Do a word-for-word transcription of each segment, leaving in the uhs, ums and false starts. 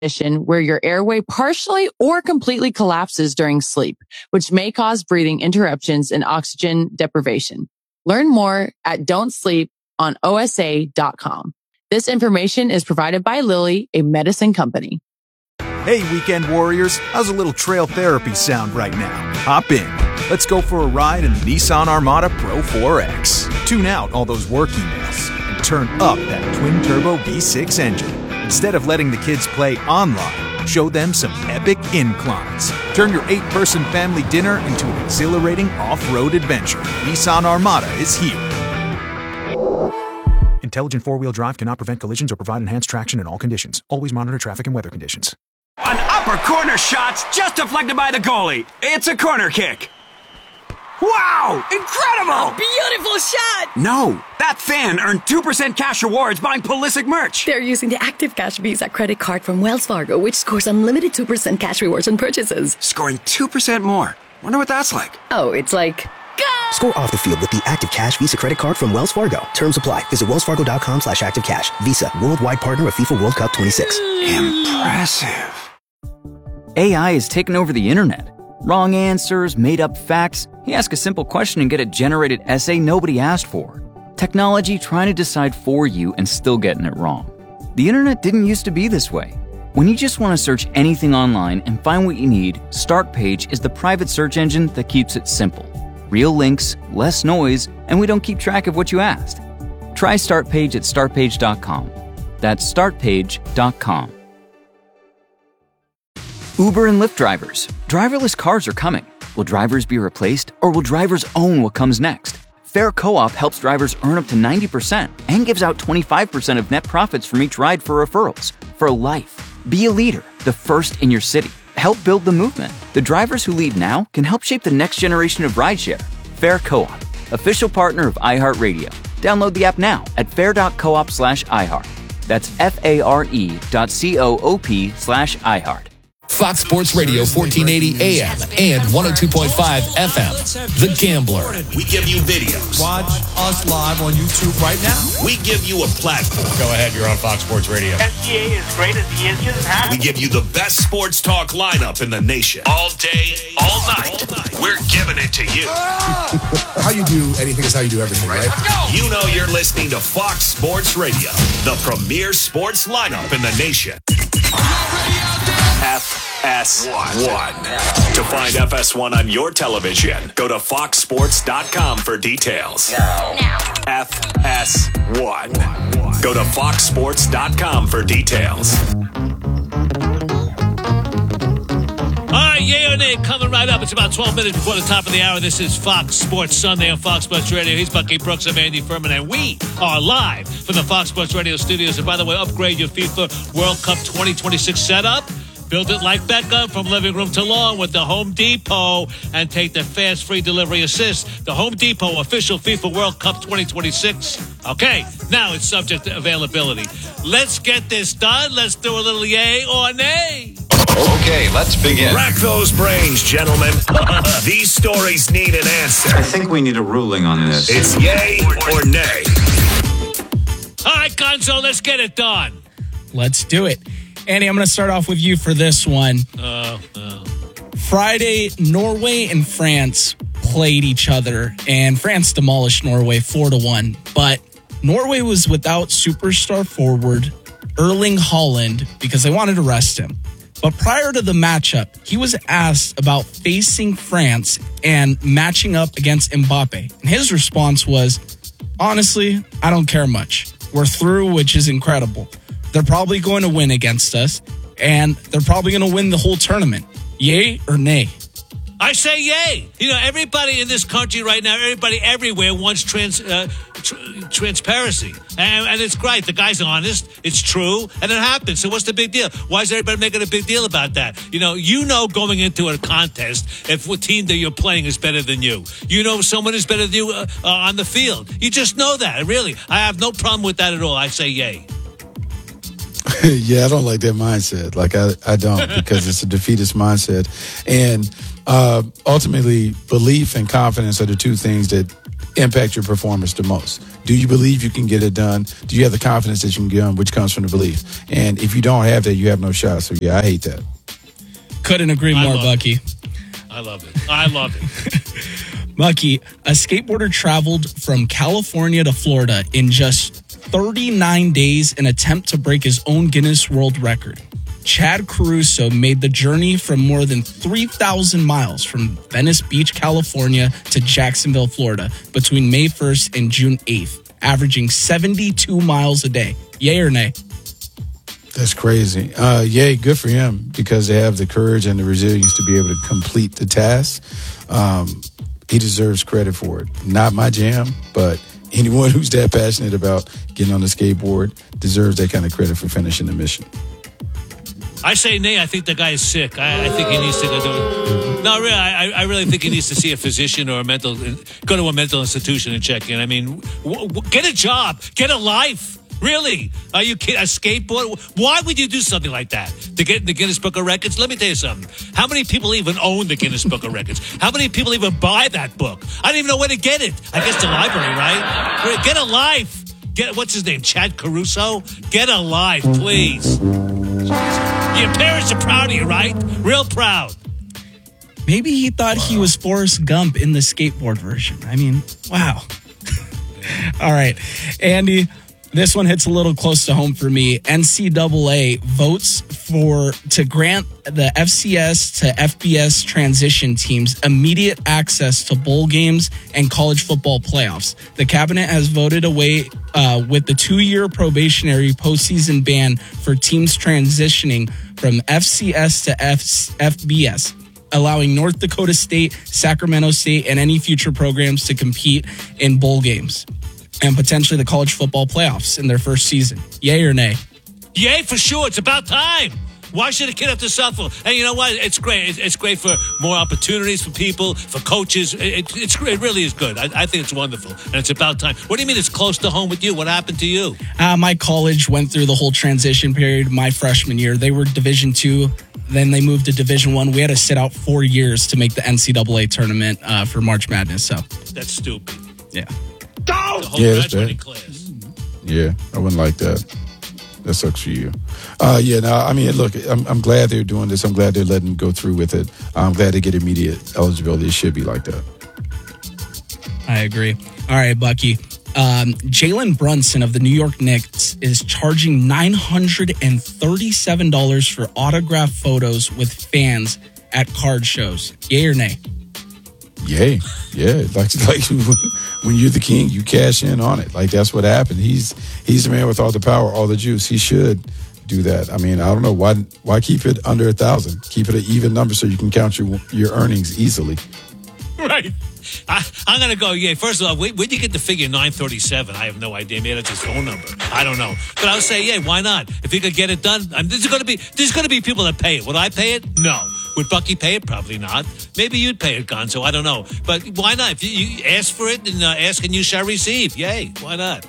condition where your airway partially or completely collapses during sleep, which may cause breathing interruptions and oxygen deprivation. Learn more at don't sleep on O S A dot com. This information is provided by Lilly, a medicine company. Hey, weekend warriors, how's a little trail therapy sound right now? Hop in. Let's go for a ride in the Nissan Armada Pro four X. Tune out all those work emails and turn up that twin-turbo V six engine. Instead of letting the kids play online, show them some epic inclines. Turn your eight-person family dinner into an exhilarating off-road adventure. Nissan Armada is here. Intelligent four-wheel drive cannot prevent collisions or provide enhanced traction in all conditions. Always monitor traffic and weather conditions. An upper corner shot's just deflected by the goalie. It's a corner kick. Wow! Incredible! Beautiful shot! No, that fan earned two percent cash rewards buying Pulisic merch. They're using the Active Cash Visa credit card from Wells Fargo, which scores unlimited two percent cash rewards on purchases. Scoring two percent more. Wonder what that's like. Oh, it's like... Go! Score off the field with the Active Cash Visa credit card from Wells Fargo. Terms apply. Visit wellsfargo.com slash activecash. Visa, worldwide partner of FIFA World Cup twenty-six. Impressive. A I has taken over the internet. Wrong answers, made-up facts. You ask a simple question and get a generated essay nobody asked for. Technology trying to decide for you and still getting it wrong. The internet didn't used to be this way. When you just want to search anything online and find what you need, Startpage is the private search engine that keeps it simple. Real links, less noise, and we don't keep track of what you asked. Try Startpage at startpage dot com. That's startpage dot com. Uber and Lyft drivers. Driverless cars are coming. Will drivers be replaced, or will drivers own what comes next? Fair Co-op helps drivers earn up to ninety percent and gives out twenty-five percent of net profits from each ride for referrals. For life. Be a leader, the first in your city. Help build the movement. The drivers who lead now can help shape the next generation of rideshare. Fair Co-op, official partner of iHeartRadio. Download the app now at fair.coop slash iHeart. That's F-A-R-E dot C-O-O-P slash iHeart. Fox Sports Radio, fourteen eighty A M and one oh two point five F M. The Gambler. We give you videos. Watch us live on YouTube right now. We give you a platform. Go ahead, you're on Fox Sports Radio. S G A is great as he is just happy. We give you the best sports talk lineup in the nation. All day, all night. All night. We're giving it to you. How you do anything is how you do everything, right? You know you're listening to Fox Sports Radio, the premier sports lineup in the nation. F S one. To find F S one on your television, go to fox sports dot com for details. Now. Now. F S one. Go to fox sports dot com for details. All right, yay or nay, coming right up. It's about twelve minutes before the top of the hour. This is Fox Sports Sunday on Fox Sports Radio. He's Bucky Brooks. I'm Andy Furman, and we are live from the Fox Sports Radio studios. And by the way, upgrade your FIFA World Cup twenty twenty-six setup. Build it like Beckham from living room to lawn with the Home Depot and take the fast free delivery assist. The Home Depot official FIFA World Cup twenty twenty-six. Okay, now it's subject to availability. Let's get this done. Let's do a little yay or nay. Okay, let's begin. Rack those brains, gentlemen. These stories need an answer. I think we need a ruling on this. It's yay or nay. All right, Gonzo, let's get it done. Let's do it. Andy, I'm going to start off with you for this one. Uh, uh. Friday, Norway and France played each other, and France demolished Norway four to one. But Norway was without superstar forward Erling Haaland because they wanted to rest him. But prior to the matchup, he was asked about facing France and matching up against Mbappe. And his response was, honestly, I don't care much. We're through, which is incredible. They're probably going to win against us, and they're probably going to win the whole tournament. Yay or nay? I say yay. You know, everybody in this country right now, everybody everywhere wants trans uh, tr- transparency. And, and it's great. The guy's honest. It's true. And it happens. So what's the big deal? Why is everybody making a big deal about that? You know, you know going into a contest if what team that you're playing is better than you. You know someone is better than you uh, uh, on the field. You just know that. Really. I have no problem with that at all. I say yay. Yeah, I don't like that mindset. Like, I, I don't, because it's a defeatist mindset. And uh, ultimately, belief and confidence are the two things that impact your performance the most? Do you believe you can get it done? Do you have the confidence that you can get done, which comes from the belief? And if you don't have that, you have no shot. So, yeah, I hate that. Couldn't agree more, Bucky. It. I love it. I love it. Bucky, a skateboarder traveled from California to Florida in just thirty-nine days in an attempt to break his own Guinness World Record. Chad Caruso made the journey from more than three thousand miles from Venice Beach, California to Jacksonville, Florida between May first and June eighth, averaging seventy-two miles a day. Yay or nay? That's crazy. Uh, yay, good for him because they have the courage and the resilience to be able to complete the task. Um, he deserves credit for it. Not my jam, but anyone who's that passionate about getting on the skateboard deserves that kind of credit for finishing the mission. I say nay. I think the guy is sick. I, I think he needs to go do it. No, really, I, I really think he needs to see a physician or a mental, go to a mental institution and check in. I mean, w- w- get a job, get a life. Really? Are you kidding? A skateboard? Why would you do something like that? To get in the Guinness Book of Records? Let me tell you something. How many people even own the Guinness Book of Records? How many people even buy that book? I don't even know where to get it. I guess the library, right? Get a life. Get, what's his name? Chad Caruso? Get a life, please. Your parents are proud of you, right? Real proud. Maybe he thought he was Forrest Gump in the skateboard version. I mean, wow. All right, Andy, this one hits a little close to home for me. N C double A votes for to grant the F C S to F B S transition teams immediate access to bowl games and college football playoffs. The cabinet has voted away uh, with the two-year probationary postseason ban for teams transitioning from F C S to F- FBS, allowing North Dakota State, Sacramento State, and any future programs to compete in bowl games and potentially the college football playoffs in their first season. Yay or nay? Yay, for sure. It's about time. Why should a kid have to suffer? And you know what? It's great. It's great for more opportunities for people, for coaches. It, it's, it really is good. I, I think it's wonderful. And it's about time. What do you mean it's close to home with you? What happened to you? Uh, my college went through the whole transition period my freshman year. They were Division Two. Then they moved to Division One. We had to sit out four years to make the N C double A tournament uh, for March Madness. So that's stupid. Yeah. Go! The whole Yeah, that's graduating bad. class. Yeah, I wouldn't like that. That sucks for you. Uh, yeah, no, I mean, look, I'm, I'm glad they're doing this. I'm glad they're letting them go through with it. I'm glad they get immediate eligibility. It should be like that. I agree. All right, Bucky. Um, Jalen Brunson of the New York Knicks is charging nine hundred thirty-seven dollars for autograph photos with fans at card shows. Yay or nay? Yay. Yeah. Like, like when you're the king, you cash in on it. Like, that's what happened. He's he's the man with all the power, all the juice. He should do that. I mean, I don't know. Why why keep it under a thousand? Keep it an even number so you can count your your earnings easily. Right. I, I'm going to go, yeah, first of all, where would you get the figure nine thirty-seven? I have no idea. Maybe that's his phone number. I don't know. But I would say, yeah, why not? If he could get it done, I mean, there's going to be there's going to be people that pay it. Would I pay it? No. Would Bucky pay it? Probably not. Maybe you'd pay it, Gonzo. I don't know. But why not? If you, you ask for it and uh, ask and you shall receive. Yay. Why not?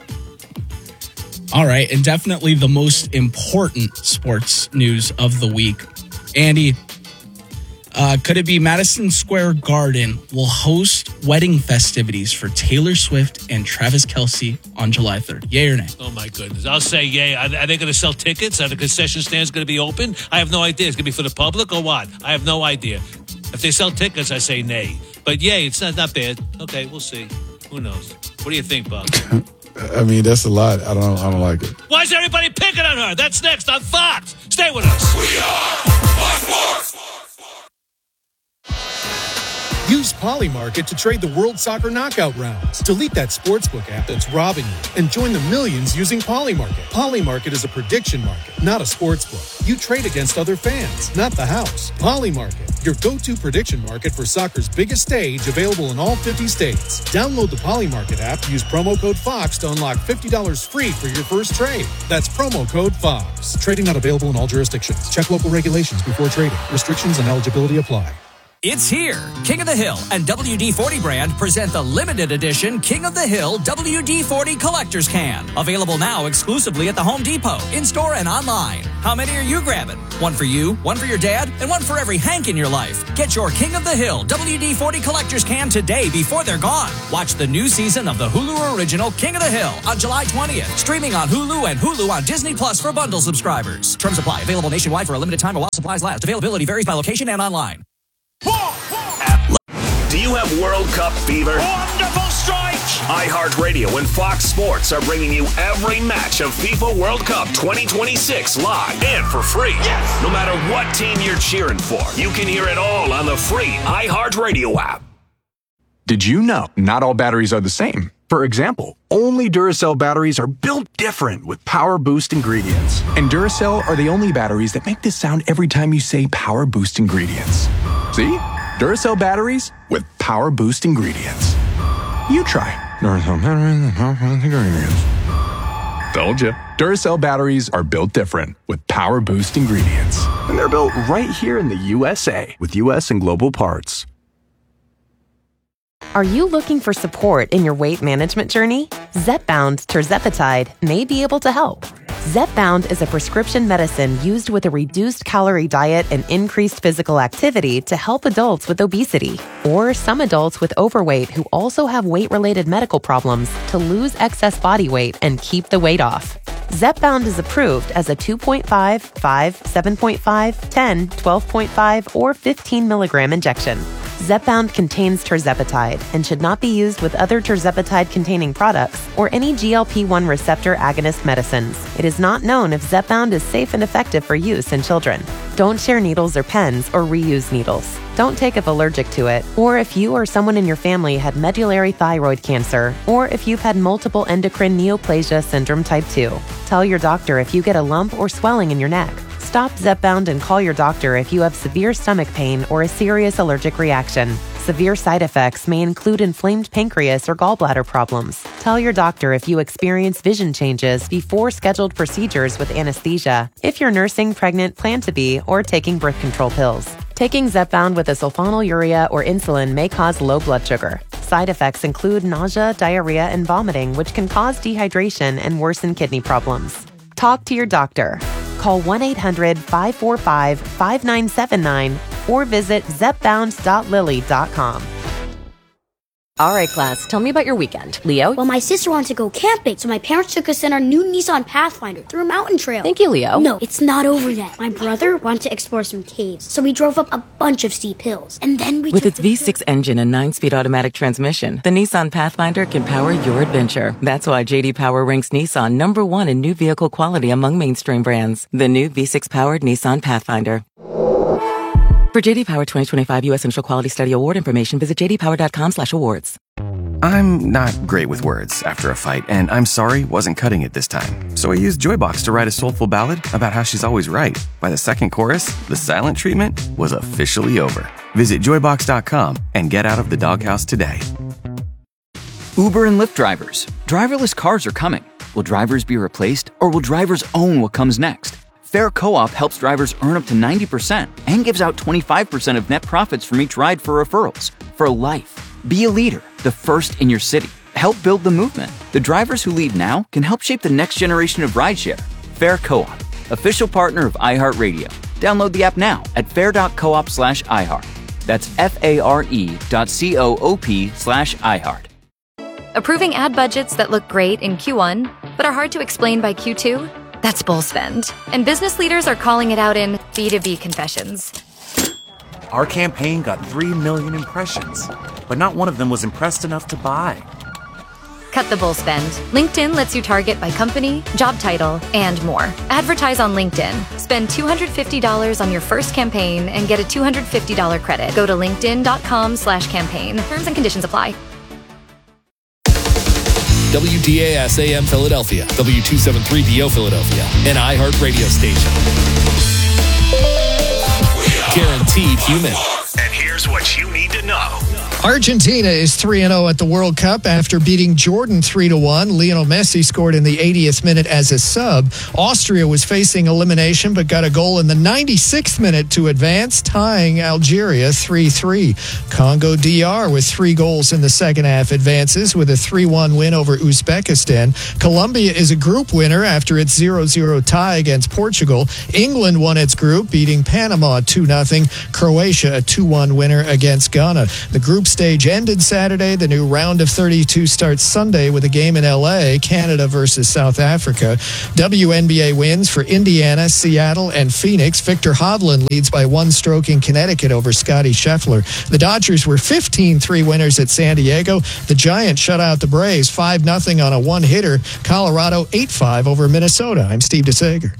All right. And definitely the most important sports news of the week. Andy, uh, could it be Madison Square Garden will host wedding festivities for Taylor Swift and Travis Kelce on July third? Yay or nay? Oh, my goodness. I'll say yay. Are, are they going to sell tickets? Are the concession stands going to be open? I have no idea. It's going to be for the public or what? I have no idea. If they sell tickets, I say nay. But yay, it's not, not bad. Okay, we'll see. Who knows? What do you think, Buck? I mean, that's a lot. I don't I don't like it. Why is everybody picking on her? That's next on Fox. Stay with us. We are Fox Sports. Use Polymarket to trade the World Soccer Knockout rounds. Delete that sportsbook app that's robbing you and join the millions using Polymarket. Polymarket is a prediction market, not a sportsbook. You trade against other fans, not the house. Polymarket, your go-to prediction market for soccer's biggest stage, available in all fifty states. Download the Polymarket app, use promo code FOX to unlock fifty dollars free for your first trade. That's promo code FOX. Trading not available in all jurisdictions. Check local regulations before trading. Restrictions and eligibility apply. It's here. King of the Hill and W D forty brand present the limited edition King of the Hill W D forty Collector's Can. Available now exclusively at the Home Depot, in-store and online. How many are you grabbing? One for you, one for your dad, and one for every Hank in your life. Get your King of the Hill W D forty Collector's Can today before they're gone. Watch the new season of the Hulu original King of the Hill on July twentieth. Streaming on Hulu and Hulu on Disney Plus for bundle subscribers. Terms apply. Available nationwide for a limited time or while supplies last. Availability varies by location and online. Do you have World Cup fever? Wonderful strike! iHeartRadio and Fox Sports are bringing you every match of FIFA World Cup twenty twenty-six live and for free. Yes! No matter what team you're cheering for, you can hear it all on the free iHeartRadio app. Did you know not all batteries are the same? For example, only Duracell batteries are built different with Power Boost ingredients. And Duracell are the only batteries that make this sound every time you say Power Boost ingredients. See? Duracell batteries with Power Boost ingredients. You try. Duracell batteries with Power Boost ingredients. Told you. Duracell batteries are built different with Power Boost ingredients. And they're built right here in the U S A with U S and global parts. Are you looking for support in your weight management journey? Zepbound tirzepatide may be able to help. Zepbound is a prescription medicine used with a reduced calorie diet and increased physical activity to help adults with obesity or some adults with overweight who also have weight-related medical problems to lose excess body weight and keep the weight off. Zepbound is approved as a two point five, five, seven point five, ten, twelve point five, or fifteen milligram injection. Zepbound contains tirzepatide and should not be used with other tirzepatide-containing products or any G L P one receptor agonist medicines. It is not known if Zepbound is safe and effective for use in children. Don't share needles or pens or reuse needles. Don't take if allergic to it, or if you or someone in your family had medullary thyroid cancer, or if you've had multiple endocrine neoplasia syndrome type two. Tell your doctor if you get a lump or swelling in your neck. Stop Zepbound and call your doctor if you have severe stomach pain or a serious allergic reaction. Severe side effects may include inflamed pancreas or gallbladder problems. Tell your doctor if you experience vision changes before scheduled procedures with anesthesia, if you're nursing, pregnant, plan to be, or taking birth control pills. Taking Zepbound with a sulfonylurea or insulin may cause low blood sugar. Side effects include nausea, diarrhea, and vomiting, which can cause dehydration and worsen kidney problems. Talk to your doctor. Call one eight hundred, five four five, five nine seven nine or visit zepbound dot lilly dot com. All right, class, tell me about your weekend. Leo? Well, my sister wanted to go camping, so my parents took us in our new Nissan Pathfinder through a mountain trail. Thank you, Leo. No, it's not over yet. My brother wanted to explore some caves, so we drove up a bunch of steep hills. And then we With its V six engine and nine-speed automatic transmission, the Nissan Pathfinder can power your adventure. That's why J D Power ranks Nissan number one in new vehicle quality among mainstream brands. The new V six-powered Nissan Pathfinder. For J D Power twenty twenty-five U S Initial Quality Study Award information, visit j d power dot com slash awards. I'm not great with words after a fight, and I'm sorry wasn't cutting it this time. So I used Joybox to write a soulful ballad about how she's always right. By the second chorus, the silent treatment was officially over. Visit joybox dot com and get out of the doghouse today. Uber and Lyft drivers. Driverless cars are coming. Will drivers be replaced, or will drivers own what comes next? Fair Co-op helps drivers earn up to ninety percent and gives out twenty-five percent of net profits from each ride for referrals. For life. Be a leader, the first in your city. Help build the movement. The drivers who lead now can help shape the next generation of rideshare. Fair Co-op, official partner of iHeartRadio. Download the app now at fair.coop slash iHeart. That's F-A-R-E dot C-O-O-P slash iHeart. Approving ad budgets that look great in Q one, but are hard to explain by Q two? That's bull spend. And business leaders are calling it out in B two B confessions. Our campaign got three million impressions, but not one of them was impressed enough to buy. Cut the bull spend. LinkedIn lets you target by company, job title, and more. Advertise on LinkedIn. Spend two hundred fifty dollars on your first campaign and get a two hundred fifty dollars credit. Go to linkedin.com slash campaign. Terms and conditions apply. W D A S A M Philadelphia, W two seventy-three D O Philadelphia, an iHeart radio station. Guaranteed human. And here's what you need to know. Argentina is three and oh at the World Cup after beating Jordan three to one. Lionel Messi scored in the eightieth minute as a sub. Austria was facing elimination but got a goal in the ninety-sixth minute to advance, tying Algeria three three. Congo D R with three goals in the second half advances with a three one win over Uzbekistan. Colombia is a group winner after its zero zero tie against Portugal. England won its group, beating Panama two nothing. Croatia a two one winner against Ghana. The group stage ended Saturday. The new round of thirty-two starts Sunday with a game in L A, Canada versus South Africa. W N B A wins for Indiana, Seattle, and Phoenix. Victor Hovland leads by one stroke in Connecticut over Scotty Scheffler. The Dodgers were fifteen three winners at San Diego. The Giants shut out the Braves five nothing on a one-hitter. Colorado eight five over Minnesota. I'm Steve DeSager.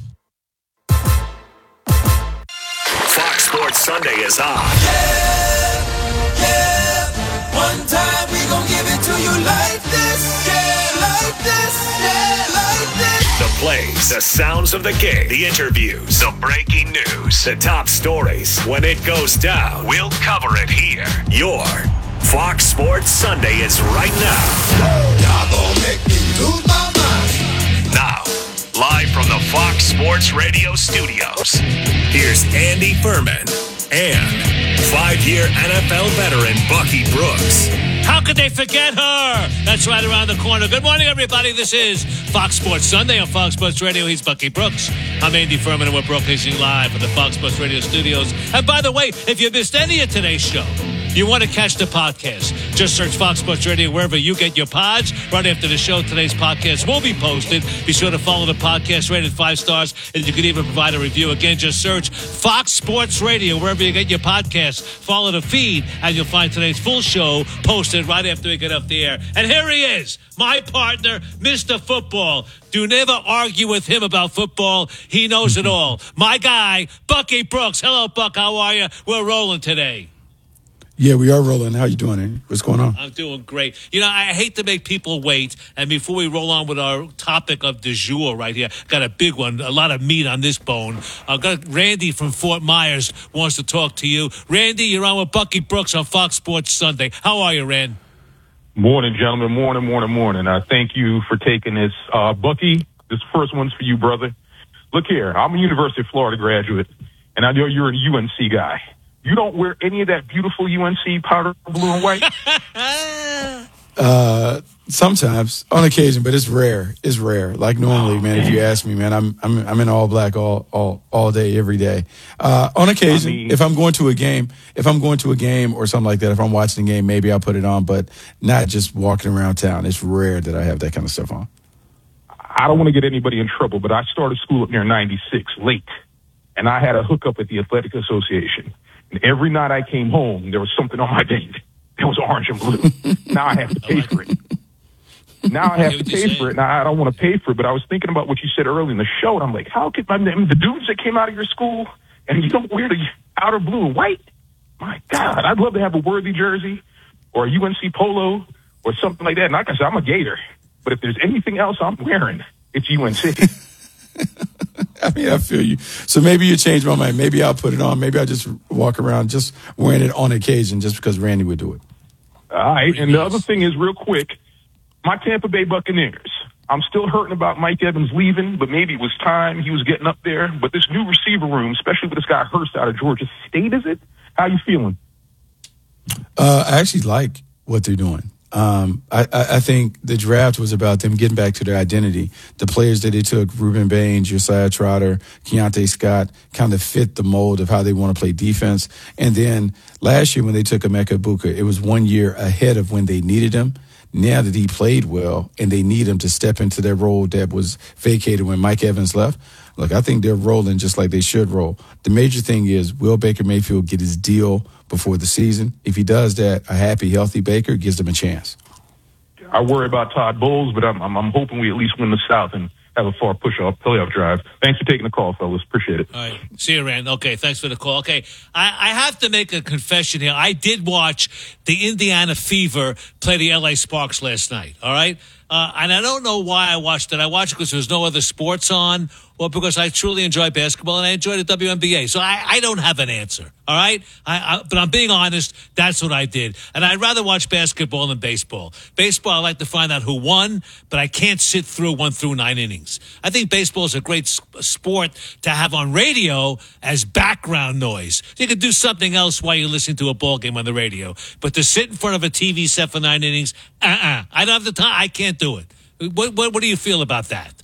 Fox Sports Sunday is on. Yeah, yeah. One time we gon' give it to you like this. Yeah, like this. Yeah, like this. The plays, the sounds of the game, the interviews, the breaking news, the top stories. When it goes down, we'll cover it here. Your Fox Sports Sunday is right now. Y'all gon' make me lose my mind. Now, live from the Fox Sports Radio studios, here's Andy Furman and five-year N F L veteran Bucky Brooks. How could they forget her? That's right around the corner. Good morning, everybody. This is Fox Sports Sunday on Fox Sports Radio. He's Bucky Brooks. I'm Andy Furman, and we're broadcasting live from the Fox Sports Radio studios. And by the way, if you missed any of today's show, you want to catch the podcast, just search Fox Sports Radio wherever you get your pods. Right after the show, today's podcast will be posted. Be sure to follow the podcast, rated five stars, and you can even provide a review. Again, just search Fox Sports Radio wherever you get your podcasts. Follow the feed, and you'll find today's full show posted right after we get off the air. And here he is, my partner, Mister Football. Do never argue with him about football. He knows it all. My guy, Bucky Brooks. Hello, Buck. How are you? We're rolling today. Yeah, we are rolling. How you doing, Andy? What's going on? I'm doing great. You know, I hate to make people wait. And before we roll on with our topic of du jour right here, got a big one, a lot of meat on this bone. I've got Randy from Fort Myers wants to talk to you. Randy, you're on with Bucky Brooks on Fox Sports Sunday. How are you, Rand? Morning, gentlemen. Morning, morning, morning. Uh, thank you for taking this. Uh, Bucky, this first one's for you, brother. Look here. I'm a University of Florida graduate, and I know you're a U N C guy. You don't wear any of that beautiful U N C powder blue and white? uh, sometimes, on occasion, but it's rare. It's rare. Like normally, oh, man, man, if you ask me, man, I'm I'm I'm in all black all all all day, every day. Uh, on occasion, I mean, if I'm going to a game, if I'm going to a game or something like that, if I'm watching a game, maybe I'll put it on, but not just walking around town. It's rare that I have that kind of stuff on. I don't want to get anybody in trouble, but I started school up near ninety-six late, and I had a hookup at the Athletic Association. And every night I came home, there was something on my date. It was orange and blue. Now I have to pay for it. Now I have to pay for it. Now I don't want to pay for it, but I was thinking about what you said earlier in the show, and I'm like, how could I mean, the dudes that came out of your school and you don't wear the outer blue and white? My God, I'd love to have a Worthy jersey or a U N C polo or something like that. And like I said, I'm a Gator, but if there's anything else I'm wearing, it's U N C. I mean, I feel you. So maybe you change my mind. Maybe I'll put it on. Maybe I'll just walk around just wearing it on occasion just because Randy would do it. All right. And the other thing is, real quick, my Tampa Bay Buccaneers. I'm still hurting about Mike Evans leaving, but maybe it was time. He was getting up there. But this new receiver room, especially with this guy Hurst out of Georgia State, is it? How you feeling? Uh, I actually like what they're doing. Um, I, I think the draft was about them getting back to their identity. The players that they took, Ruben Baines, Josiah Trotter, Keontae Scott, kind of fit the mold of how they want to play defense. And then last year when they took Emeka Egbuka, it was one year ahead of when they needed him. Now that he played well and they need him to step into their role that was vacated when Mike Evans left, look, I think they're rolling just like they should roll. The major thing is, will Baker Mayfield get his deal before the season? If he does that, a happy, healthy Baker gives them a chance. I worry about Todd Bowles, but I'm, I'm, I'm hoping we at least win the South and have a far push-off playoff drive. Thanks for taking the call, fellas. Appreciate it. All right. See you, Rand. Okay, thanks for the call. Okay, I, I have to make a confession here. I did watch the Indiana Fever play the L A Sparks last night, all right? Uh, and I don't know why I watched it. I watched it because there was no other sports on, Well, because I truly enjoy basketball and I enjoy the W N B A. So I, I don't have an answer, all right? I, I, but I'm being honest, that's what I did. And I'd rather watch basketball than baseball. Baseball, I like to find out who won, but I can't sit through one through nine innings. I think baseball is a great sport to have on radio as background noise. You can do something else while you're listening to a ball game on the radio. But to sit in front of a T V set for nine innings, uh-uh. I don't have the time. I can't do it. What, what, what do you feel about that?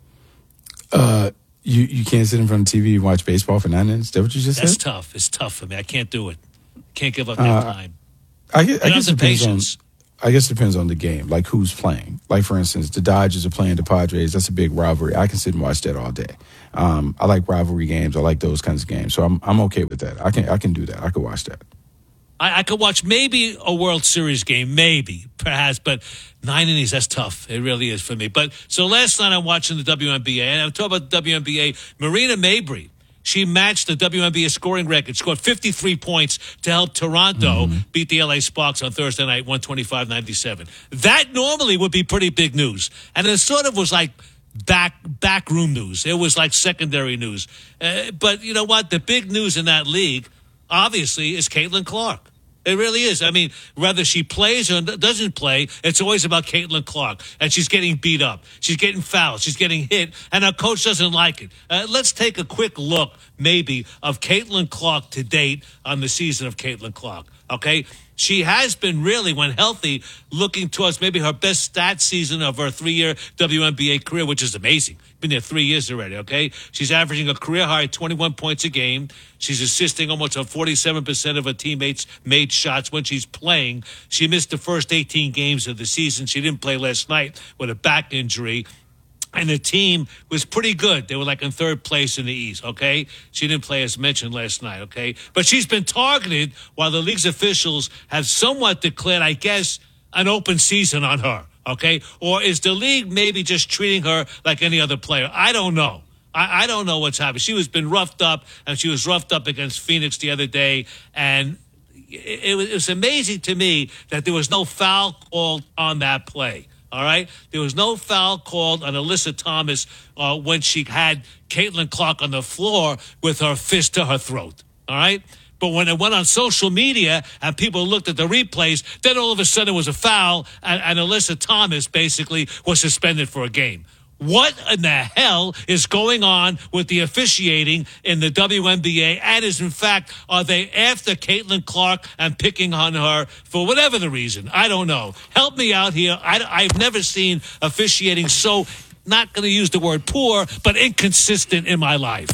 Uh, you, you can't sit in front of T V and watch baseball for nine innings? Is that what you just That's said? That's tough. It's tough for me. I can't do it. Can't give up Uh, that time. I guess, I I guess don't it have the depends on. patience. I guess it depends on the game, like who's playing. Like for instance, the Dodgers are playing the Padres. That's a big rivalry. I can sit and watch that all day. Um, I like rivalry games. I like those kinds of games. So I'm I'm okay with that. I can I can do that. I can watch that. I, I could watch maybe a World Series game, maybe, perhaps, but nine innings, that's tough. It really is for me. But so last night I'm watching the W N B A, and I'm talking about the W N B A. Marina Mabrey, she matched the W N B A scoring record, scored fifty-three points to help Toronto mm-hmm. beat the L A Sparks on Thursday night, one twenty-five ninety-seven. That normally would be pretty big news, and it sort of was like back backroom news. It was like secondary news. Uh, but you know what? The big news in that league, obviously, is Caitlin Clark. It really is. I mean, whether she plays or doesn't play, it's always about Caitlin Clark. And she's getting beat up. She's getting fouled. She's getting hit. And her coach doesn't like it. Uh, let's take a quick look, maybe, of Caitlin Clark to date on the season of Caitlin Clark. Okay? She has been really, when healthy, looking towards maybe her best stat season of her three-year W N B A career, which is amazing. Been there three years already, okay? She's averaging a career-high twenty-one points a game. She's assisting almost on forty-seven percent of her teammates' made shots when she's playing. She missed the first eighteen games of the season. She didn't play last night with a back injury. And the team was pretty good. They were like in third place in the East, okay? She didn't play as mentioned last night, okay? But she's been targeted while the league's officials have somewhat declared, I guess, an open season on her, okay? Or is the league maybe just treating her like any other player? I don't know. I, I don't know what's happening. She was been roughed up, and she was roughed up against Phoenix the other day, and it, it, was, it was amazing to me that there was no foul called on that play. All right? There was no foul called on Alyssa Thomas uh, when she had Caitlin Clark on the floor with her fist to her throat. All right? But when it went on social media and people looked at the replays, then all of a sudden it was a foul, and, and Alyssa Thomas basically was suspended for a game. What in the hell is going on with the officiating in the W N B A? And is, in fact, are they after Caitlin Clark and picking on her for whatever the reason? I don't know. Help me out here. I, I've never seen officiating so, not going to use the word poor, but inconsistent in my life.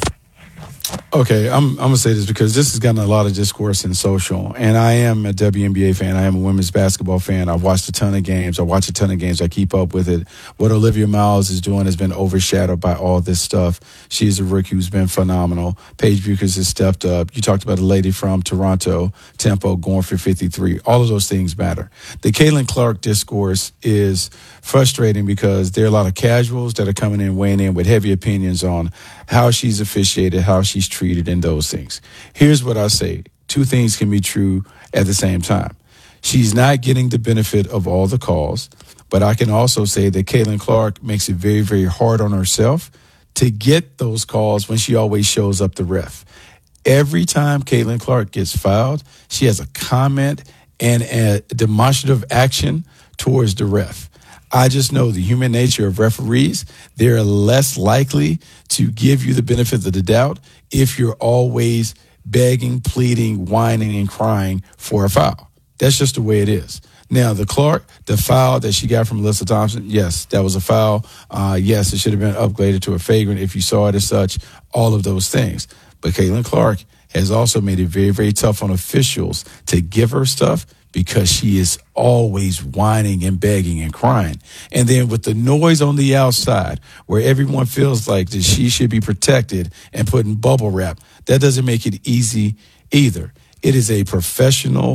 Okay, I'm I'm gonna say this because this has gotten a lot of discourse in social, and I am a W N B A fan. I am a women's basketball fan. I've watched a ton of games. I watch a ton of games. I keep up with it. What Olivia Miles is doing has been overshadowed by all this stuff. She's a rookie who's been phenomenal. Paige Bueckers has stepped up. You talked about a lady from Toronto, Tempo, going for fifty-three. All of those things matter. The Caitlin Clark discourse is frustrating because there are a lot of casuals that are coming in, weighing in with heavy opinions on how she's officiated, how she's treated, and those things. Here's what I say. Two things can be true at the same time. She's not getting the benefit of all the calls, but I can also say that Caitlin Clark makes it very, very hard on herself to get those calls when she always shows up the ref. Every time Caitlin Clark gets fouled, she has a comment and a demonstrative action towards the ref. I just know the human nature of referees. They're less likely to give you the benefit of the doubt if you're always begging, pleading, whining, and crying for a foul. That's just the way it is. Now, the Clark, the foul that she got from Alyssa Thompson, yes, that was a foul. Uh, yes, it should have been upgraded to a flagrant if you saw it as such, all of those things. But Caitlin Clark has also made it very, very tough on officials to give her stuff because she is always whining and begging and crying. And then with the noise on the outside where everyone feels like that she should be protected and put in bubble wrap, that doesn't make it easy either. It is a professional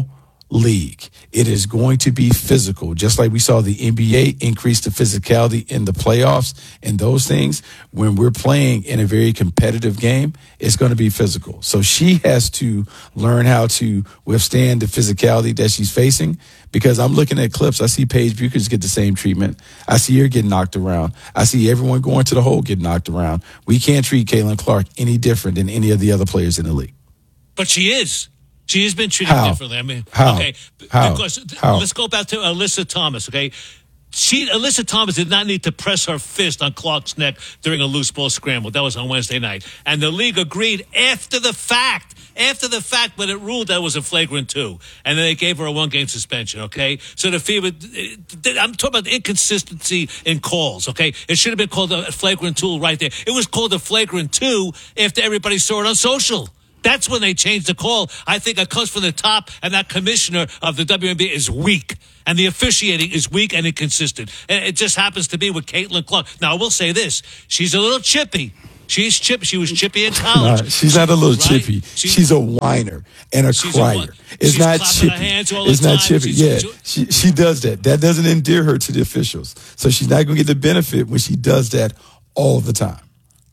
league. It is going to be physical, just like we saw the N B A increase the physicality in the playoffs and those things. When we're playing in a very competitive game, it's going to be physical. So she has to learn how to withstand the physicality that she's facing, because I'm looking at clips. I see Paige Bueckers get the same treatment. I see her get knocked around. I see everyone going to the hole get knocked around. We can't treat Caitlin Clark any different than any of the other players in the league. But she is. She has been treated How? differently. I mean, How? okay. How? Because, How? Let's go back to Alyssa Thomas, okay? She, Alyssa Thomas did not need to press her fist on Clark's neck during a loose ball scramble. That was on Wednesday night. And the league agreed after the fact, after the fact when it ruled that it was a flagrant two. And then they gave her a one-game suspension, okay? So the FIBA, I'm talking about inconsistency in calls, okay? It should have been called a flagrant two right there. It was called a flagrant two after everybody saw it on social. That's when they changed the call. I think it comes from the top, and that commissioner of the W N B A is weak. And the officiating is weak and inconsistent. And it just happens to be with Caitlin Clark. Now, I will say this. She's a little chippy. She's chip. She was chippy in college. Nah, she's not a little right? chippy. She, she's a whiner and a crier. A, it's not chippy. Her hands all the it's not time. chippy. She's, yeah, she she does that. That doesn't endear her to the officials. So she's not going to get the benefit when she does that all the time.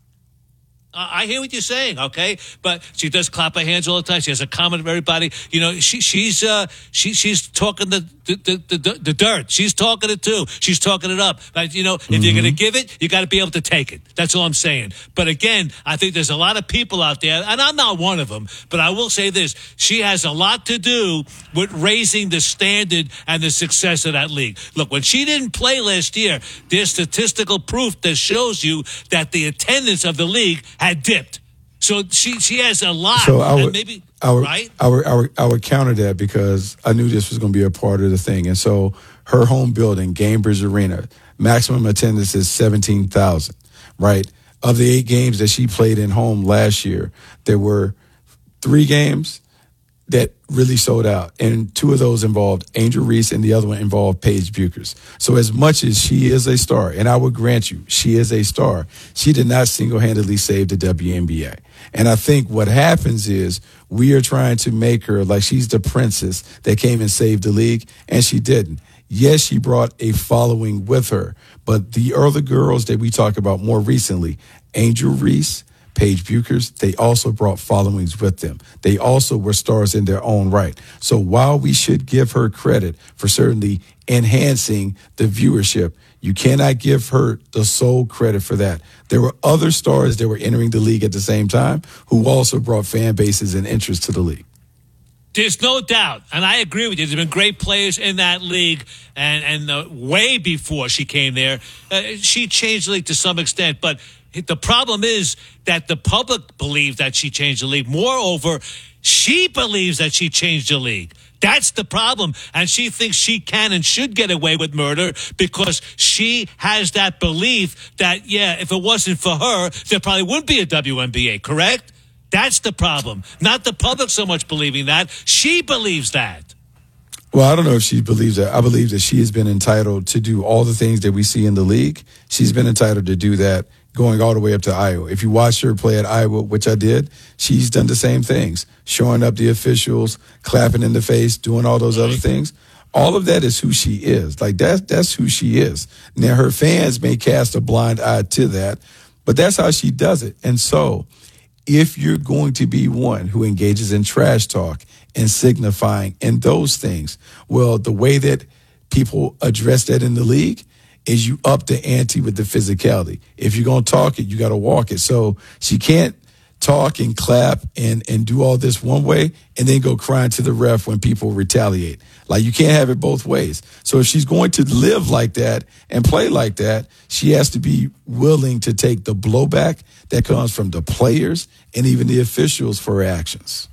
I hear what you're saying, okay, but she does clap her hands all the time. She has a comment of everybody. You know, she she's uh she she's talking the the, the the the dirt. She's talking it too. She's talking it up. Like, you know, if mm-hmm. you're going to give it, you got to be able to take it. That's all I'm saying. But again, I think there's a lot of people out there, and I'm not one of them. But I will say this: she has a lot to do with raising the standard and the success of that league. Look, when she didn't play last year, there's statistical proof that shows you that the attendance of the league had dipped. So she she has a lot. So I would, and maybe I would, right? I would, I would, I would counter that because I knew this was going to be a part of the thing. And so her home building, Gainbridge Arena, maximum attendance is seventeen thousand, right? Of the eight games that she played in home last year, there were three games that really sold out. And two of those involved Angel Reese and the other one involved Paige Bueckers. So as much as she is a star, and I would grant you, she is a star, she did not single-handedly save the W N B A. And I think what happens is we are trying to make her like she's the princess that came and saved the league, and she didn't. Yes, she brought a following with her, but the other girls that we talk about more recently, Angel Reese, Paige Bueckers, they also brought followings with them. They also were stars in their own right. So while we should give her credit for certainly enhancing the viewership, you cannot give her the sole credit for that. There were other stars that were entering the league at the same time who also brought fan bases and interest to the league. There's no doubt, and I agree with you. There's been great players in that league, and and uh, way before she came there, uh, she changed the league to some extent. But the problem is that the public believes that she changed the league. Moreover, she believes that she changed the league. That's the problem. And she thinks she can and should get away with murder because she has that belief that, yeah, if it wasn't for her, there probably wouldn't be a W N B A, correct? That's the problem. Not the public so much believing that. She believes that. Well, I don't know if she believes that. I believe that she has been entitled to do all the things that we see in the league. She's been entitled to do that going all the way up to Iowa. If you watch her play at Iowa, which I did, she's done the same things, showing up the officials, clapping in the face, doing all those other things. All of that is who she is. Like, that's, that's who she is. Now, her fans may cast a blind eye to that, but that's how she does it. And so if you're going to be one who engages in trash talk and signifying and those things, well, the way that people address that in the league is you up the ante with the physicality. If you're going to talk it, you got to walk it. So she can't talk and clap and, and do all this one way and then go crying to the ref when people retaliate. Like, you can't have it both ways. So if she's going to live like that and play like that, she has to be willing to take the blowback that comes from the players and even the officials for her actions.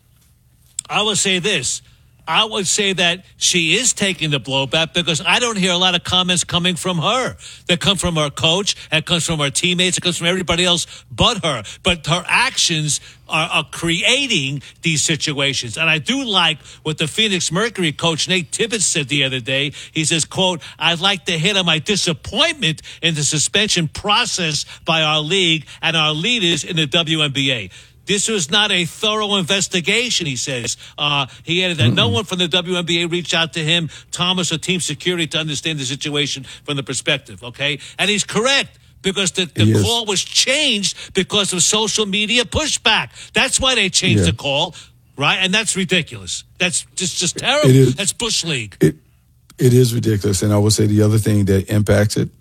I will say this. I would say that she is taking the blowback because I don't hear a lot of comments coming from her. That come from her coach, that comes from her teammates, it comes from everybody else but her. But her actions are, are creating these situations. And I do like what the Phoenix Mercury coach Nate Tibbetts said the other day. He says, quote, "I'd like to hit on my disappointment in the suspension process by our league and our leaders in the W N B A." This was not a thorough investigation, he says. Uh, he added that mm-hmm. no one from the W N B A reached out to him, Thomas, or team security to understand the situation from the perspective, okay? And he's correct. Because the, the call was changed because of social media pushback. That's why they changed yeah. the call, right? And that's ridiculous. That's just, just terrible. It is, that's Bush League. It, it is ridiculous. And I will say the other thing that impacts it,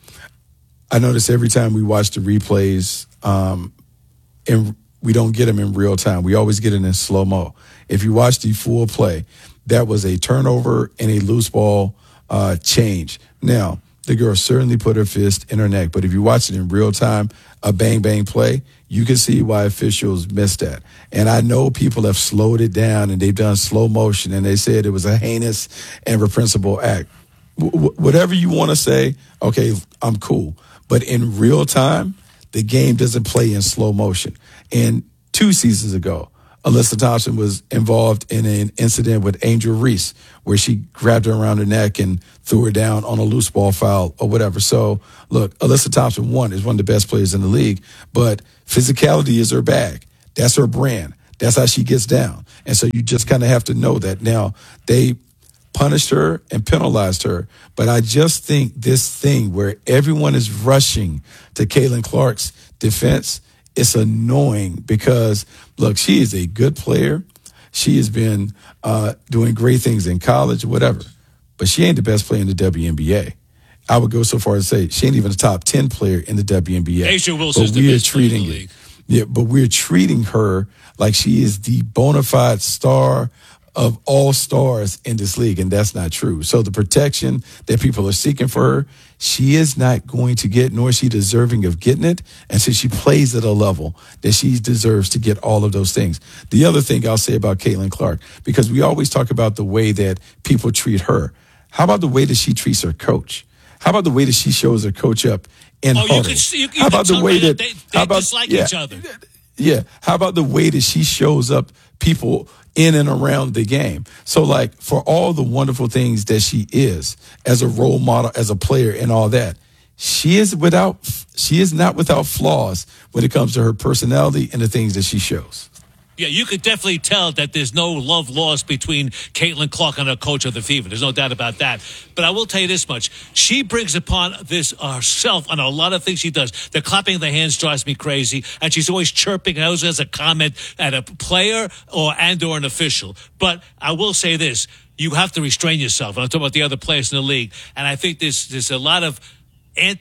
I notice every time we watch the replays, um, and we don't get them in real time. We always get it in slow-mo. If you watch the full play, that was a turnover and a loose ball uh, change. Now, the girl certainly put her fist in her neck, but if you watch it in real time, a bang-bang play, you can see why officials missed that. And I know people have slowed it down and they've done slow motion and they said it was a heinous and reprehensible act. W- whatever you want to say, okay, I'm cool. But in real time, the game doesn't play in slow motion. And two seasons ago, Alyssa Thompson was involved in an incident with Angel Reese where she grabbed her around her neck and threw her down on a loose ball foul or whatever. So, look, Alyssa Thompson, one, is one of the best players in the league, but physicality is her bag. That's her brand. That's how she gets down. And so you just kind of have to know that. Now, they punished her and penalized her, but I just think this thing where everyone is rushing to Caitlin Clark's defense, it's annoying because, look, she is a good player. She has been uh, doing great things in college, whatever. But she ain't the best player in the W N B A. I would go so far as to say she ain't even a top ten player in the W N B A. A'ja Wilson's the best player in the league. Yeah, but we're treating her like she is the bona fide star of all stars in this league, and that's not true. So the protection that people are seeking for her, she is not going to get, nor is she deserving of getting it. And so she plays at a level that she deserves to get all of those things. The other thing I'll say about Caitlin Clark, because we always talk about the way that people treat her. How about the way that she treats her coach? How about the way that she shows her coach up in oh, huddle? You can see, you, you how about the way that they, they how about, dislike yeah, each other? Yeah. How about the way that she shows up people in and around the game? So, like, for all the wonderful things that she is as a role model, as a player, and all that, she is without. She is not without flaws when it comes to her personality and the things that she shows. Yeah, you could definitely tell that there's no love lost between Caitlin Clark and her coach of the Fever. There's no doubt about that. But I will tell you this much. She brings upon this herself on a lot of things she does. The clapping of the hands drives me crazy, and she's always chirping and always has a comment at a player or and or an official. But I will say this. You have to restrain yourself. And I'm talking about the other players in the league. And I think there's, there's a lot of and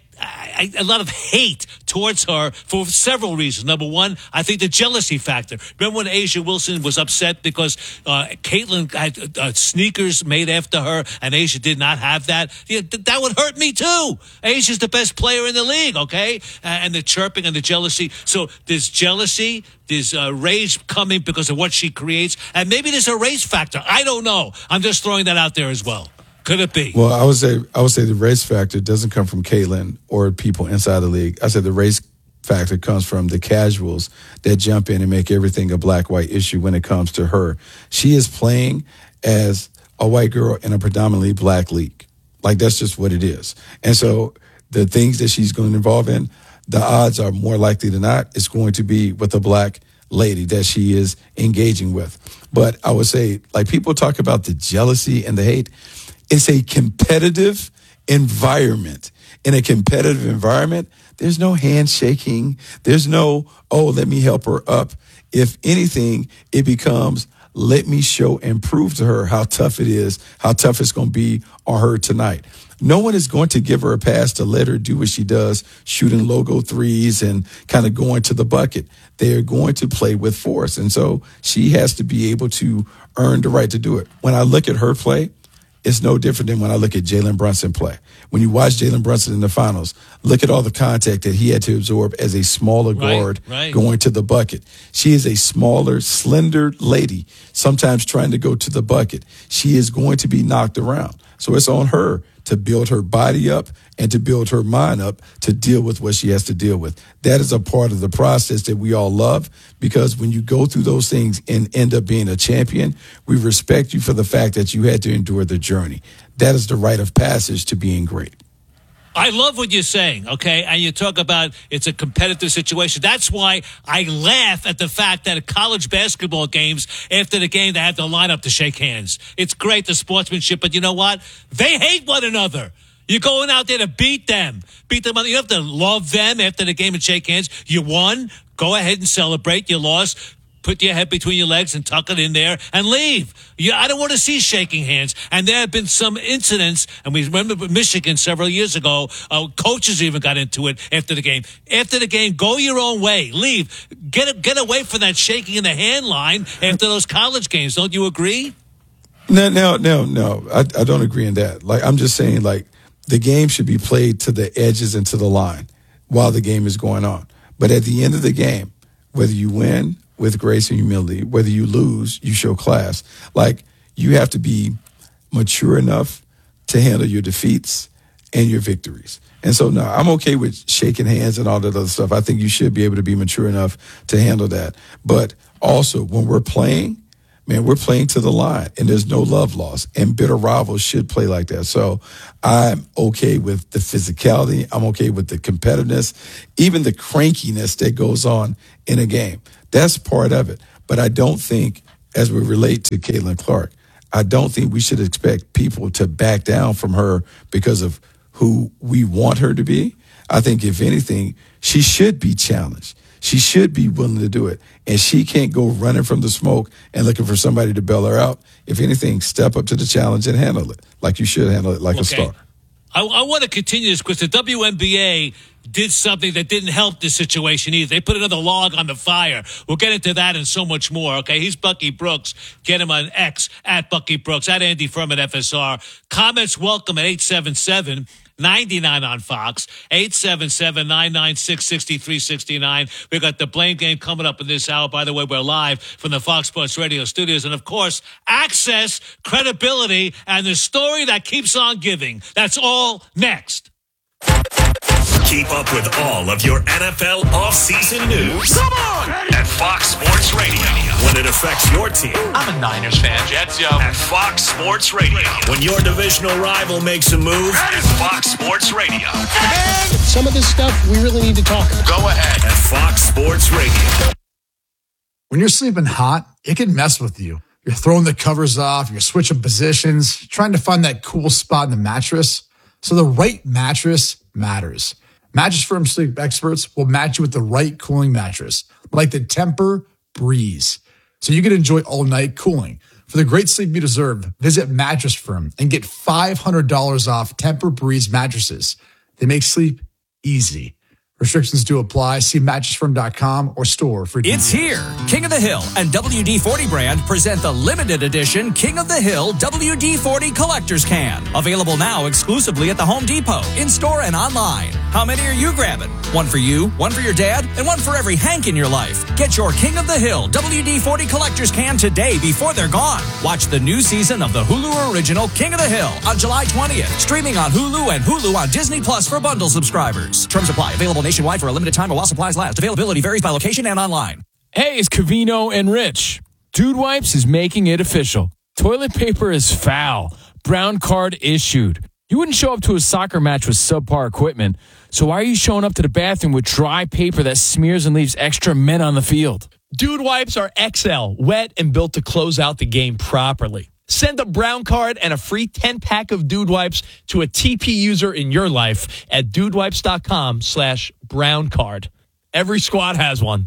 a lot of hate towards her for several reasons. Number one, I think the jealousy factor. Remember when A'ja Wilson was upset because uh, Caitlin had uh, sneakers made after her and A'ja did not have that? Yeah, th- that would hurt me too. Asia's the best player in the league, okay? Uh, and the chirping and the jealousy. So there's jealousy, there's uh, rage coming because of what she creates, and maybe there's a race factor. I don't know. I'm just throwing that out there as well. Could it be? Well, I would say I would say the race factor doesn't come from Caitlin or people inside the league. I said the race factor comes from the casuals that jump in and make everything a black-white issue when it comes to her. She is playing as a white girl in a predominantly black league. Like, that's just what it is. And so the things that she's going to involve in, the odds are more likely than not it's going to be with a black lady that she is engaging with. But I would say, like, people talk about the jealousy and the hate. It's a competitive environment. In a competitive environment, there's no handshaking. There's no, oh, let me help her up. If anything, it becomes, let me show and prove to her how tough it is, how tough it's going to be on her tonight. No one is going to give her a pass to let her do what she does, shooting logo threes and kind of going to the bucket. They're going to play with force. And so she has to be able to earn the right to do it. When I look at her play, it's no different than when I look at Jalen Brunson play. When you watch Jalen Brunson in the finals, look at all the contact that he had to absorb as a smaller right, guard right. going to the bucket. She is a smaller, slender lady, sometimes trying to go to the bucket. She is going to be knocked around. So it's on her to build her body up and to build her mind up to deal with what she has to deal with. That is a part of the process that we all love, because when you go through those things and end up being a champion, we respect you for the fact that you had to endure the journey. That is the rite of passage to being great. I love what you're saying, okay? And you talk about it's a competitive situation. That's why I laugh at the fact that at college basketball games, after the game, they have to line up to shake hands. It's great, the sportsmanship, but you know what? They hate one another. You're going out there to beat them. Beat them. You have to love them after the game and shake hands. You won. Go ahead and celebrate. You lost. Put your head between your legs and tuck it in there and leave. You, I don't want to see shaking hands. And there have been some incidents, and we remember Michigan several years ago, uh, coaches even got into it after the game. After the game, go your own way. Leave. Get get away from that shaking in the hand line after those college games. Don't you agree? No, no, no, no. I, I don't agree in that. Like, I'm just saying, like, the game should be played to the edges and to the line while the game is going on. But at the end of the game, whether you win with grace and humility, whether you lose, you show class. Like, you have to be mature enough to handle your defeats and your victories. And so, no, I'm okay with shaking hands and all that other stuff. I think you should be able to be mature enough to handle that. But also, when we're playing, man, we're playing to the line, and there's no love lost. And bitter rivals should play like that. So I'm okay with the physicality. I'm okay with the competitiveness, even the crankiness that goes on in a game. That's part of it. But I don't think, as we relate to Caitlin Clark, I don't think we should expect people to back down from her because of who we want her to be. I think, if anything, she should be challenged. She should be willing to do it. And she can't go running from the smoke and looking for somebody to bail her out. If anything, step up to the challenge and handle it like you should handle it, like okay. a star. I, I want to continue this because the W N B A did something that didn't help this situation either. They put another log on the fire. We'll get into that and so much more. Okay, he's Bucky Brooks. Get him on X, at Bucky Brooks, at Andy Furman F S R. Comments welcome at eight seven seven, nine nine on Fox, eight seven seven, nine nine six, six three six nine. We've got the Blame Game coming up in this hour. By the way, we're live from the Fox Sports Radio studios. And, of course, access, credibility, and the story that keeps on giving. That's all next. Keep up with all of your N F L offseason news. Come on! At Fox Sports Radio. When it affects your team. I'm a Niners fan, Jets, yo. At Fox Sports Radio. When your divisional rival makes a move. At Fox Sports Radio. Some of this stuff we really need to talk about. Go ahead. At Fox Sports Radio. When you're sleeping hot, it can mess with you. You're throwing the covers off. You're switching positions. Trying to find that cool spot in the mattress. So the right mattress matters. Mattress Firm sleep experts will match you with the right cooling mattress, like the Tempur Breeze, so you can enjoy all-night cooling. For the great sleep you deserve, visit Mattress Firm and get five hundred dollars off Tempur Breeze mattresses. They make sleep easy. Restrictions do apply. See mattress firm dot com or store for details. It's here. King of the Hill and W D forty brand present the limited edition King of the Hill W D forty Collector's Can. Available now exclusively at the Home Depot, in-store and online. How many are you grabbing? One for you, one for your dad, and one for every Hank in your life. Get your King of the Hill W D forty Collector's Can today before they're gone. Watch the new season of the Hulu original King of the Hill on July twentieth. Streaming on Hulu and Hulu on Disney Plus for bundle subscribers. Terms apply. Available nationwide for a limited time while supplies last. Availability varies by location and online. Hey, it's Cavino and Rich. Dude Wipes is making it official. Toilet paper is foul. Brown card issued. You wouldn't show up to a soccer match with subpar equipment, so why are you showing up to the bathroom with dry paper that smears and leaves extra men on the field? Dude Wipes are X L, wet and built to close out the game properly. Send a brown card and a free ten-pack of Dude Wipes to a T P user in your life at dudewipes.com slash brown card. Every squad has one.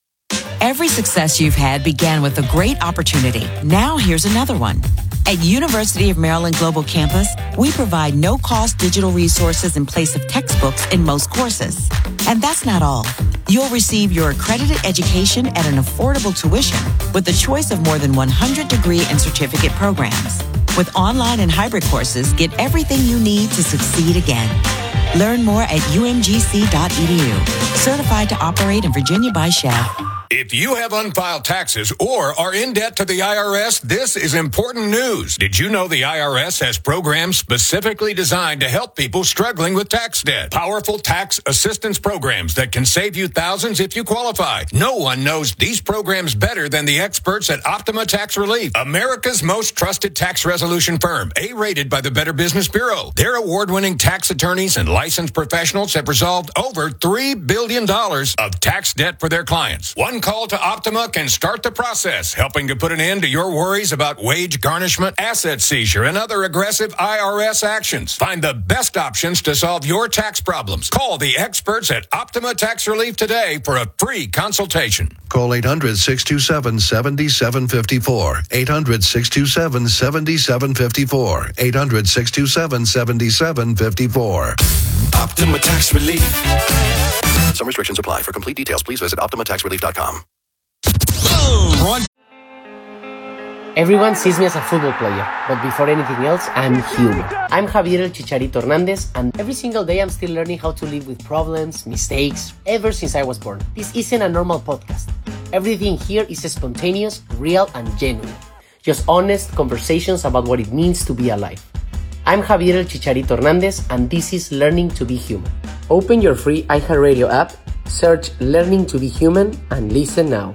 Every success you've had began with a great opportunity. Now here's another one. At University of Maryland Global Campus, we provide no-cost digital resources in place of textbooks in most courses. And that's not all. You'll receive your accredited education at an affordable tuition with the choice of more than one hundred degree and certificate programs. With online and hybrid courses, get everything you need to succeed again. Learn more at u m g c dot e d u. Certified to operate in Virginia by Chef. If you have unfiled taxes or are in debt to the I R S, this is important news. Did you know the I R S has programs specifically designed to help people struggling with tax debt? Powerful tax assistance programs that can save you thousands if you qualify. No one knows these programs better than the experts at Optima Tax Relief, America's most trusted tax resolution firm, A-rated by the Better Business Bureau. Their award-winning tax attorneys and licensed professionals have resolved over three billion dollars of tax debt for their clients. One call to Optima can start the process, helping to put an end to your worries about wage garnishment, asset seizure, and other aggressive I R S actions. Find the best options to solve your tax problems. Call the experts at Optima Tax Relief today for a free consultation. Call eight hundred, six two seven, seven seven five four. eight hundred, six two seven, seven seven five four. eight hundred, six two seven, seven seven five four. Optima Tax Relief. Some restrictions apply. For complete details, please visit optima tax relief dot com. Everyone sees me as a football player, but before anything else, I'm human. I'm Javier El Chicharito Hernandez, and every single day I'm still learning how to live with problems, mistakes, ever since I was born. This isn't a normal podcast. Everything here is spontaneous, real, and genuine. Just honest conversations about what it means to be alive. I'm Javier El Chicharito Hernandez, and this is Learning to be Human. Open your free iHeartRadio app, search Learning to be Human, and listen now.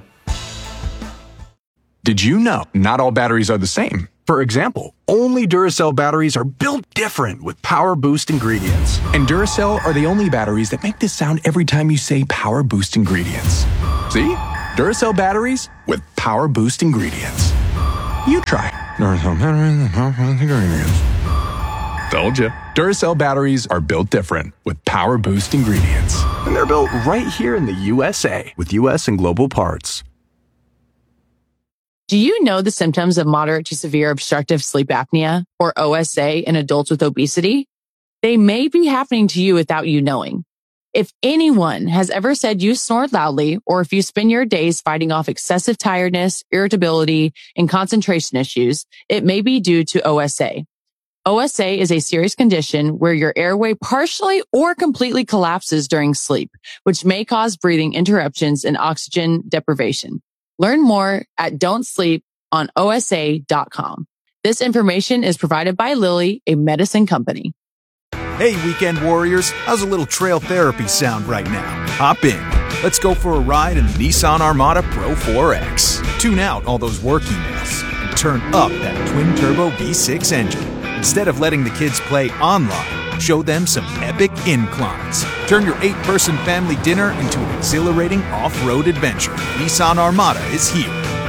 Did you know not all batteries are the same? For example, only Duracell batteries are built different with Power Boost ingredients. And Duracell are the only batteries that make this sound every time you say Power Boost ingredients. See? Duracell batteries with Power Boost ingredients. You try. Duracell batteries with Power Boost ingredients. Told ya. Duracell batteries are built different with Power Boost ingredients. And they're built right here in the U S A with U S and global parts. Do you know the symptoms of moderate to severe obstructive sleep apnea, or O S A, in adults with obesity? They may be happening to you without you knowing. If anyone has ever said you snore loudly, or if you spend your days fighting off excessive tiredness, irritability, and concentration issues, it may be due to O S A. O S A is a serious condition where your airway partially or completely collapses during sleep, which may cause breathing interruptions and oxygen deprivation. Learn more at don't sleep on O S A dot com. This information is provided by Lilly, a medicine company. Hey, weekend warriors, how's a little trail therapy sound right now? Hop in. Let's go for a ride in the Nissan Armada Pro four X. Tune out all those work emails and turn up that twin-turbo V six engine. Instead of letting the kids play online, show them some epic inclines. Turn your eight-person family dinner into an exhilarating off-road adventure. Nissan Armada is here.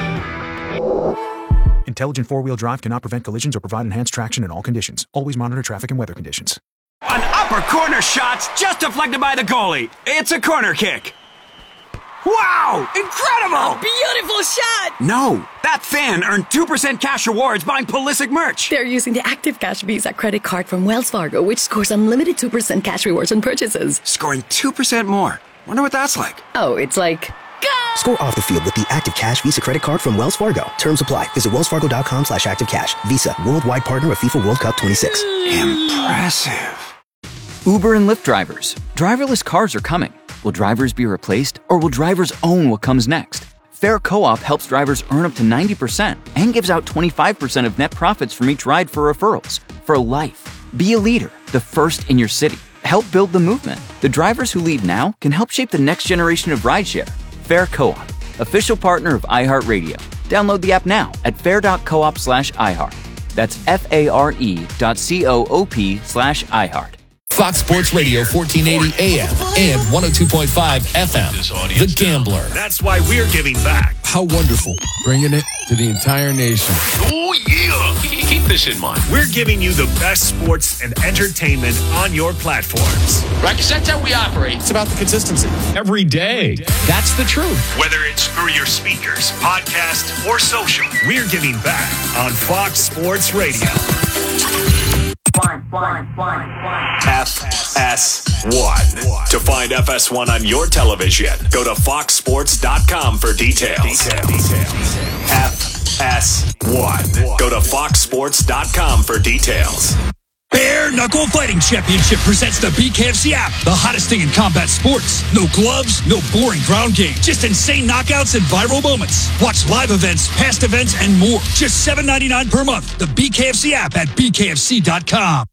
Intelligent four-wheel drive cannot prevent collisions or provide enhanced traction in all conditions. Always monitor traffic and weather conditions. An upper corner shot's just deflected by the goalie. It's a corner kick. Wow! Incredible! Beautiful shot! No, that fan earned two percent cash rewards buying Pulisic merch. They're using the Active Cash Visa credit card from Wells Fargo, which scores unlimited two percent cash rewards on purchases. Scoring two percent more. Wonder what that's like. Oh, it's like... Go! Score off the field with the Active Cash Visa credit card from Wells Fargo. Terms apply. Visit wellsfargo.com slash active cash. Visa, worldwide partner of FIFA World Cup twenty-six. Impressive. Uber and Lyft drivers. Driverless cars are coming. Will drivers be replaced, or will drivers own what comes next? Fair Co-op helps drivers earn up to ninety percent and gives out twenty-five percent of net profits from each ride for referrals. For life. Be a leader, the first in your city. Help build the movement. The drivers who lead now can help shape the next generation of rideshare. Fair Co-op, official partner of iHeartRadio. Download the app now at fair.coop slash iHeart. That's F-A-R-E dot C-O-O-P slash iHeart. Fox Sports Radio, fourteen eighty A M and one oh two point five F M. The Gambler. That's why we're giving back. How wonderful. Bringing it to the entire nation. Oh, yeah. Keep this in mind. We're giving you the best sports and entertainment on your platforms. Right, because that's how we operate. It's about the consistency. Every day. That's the truth. Whether it's through your speakers, podcast, or social, we're giving back on Fox Sports Radio. One, one, one, one. F S one. To find F S one on your television, go to fox sports dot com for details. F S one. Go to fox sports dot com for details. Bare Knuckle Fighting Championship presents the B K F C app, the hottest thing in combat sports. No gloves, no boring ground game, just insane knockouts and viral moments. Watch live events, past events, and more. Just seven ninety-nine per month. The B K F C app at B K F C dot com.